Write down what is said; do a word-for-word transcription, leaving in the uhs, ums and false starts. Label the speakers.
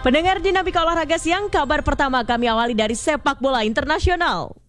Speaker 1: Pendengar Dinamika Olahraga Siang, kabar pertama kami awali dari sepak bola internasional.